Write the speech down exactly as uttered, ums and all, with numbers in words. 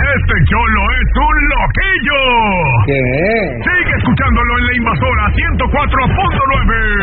Este cholo es un loquillo. ¿Qué? Sigue escuchándolo en La Invasora ciento cuatro punto nueve.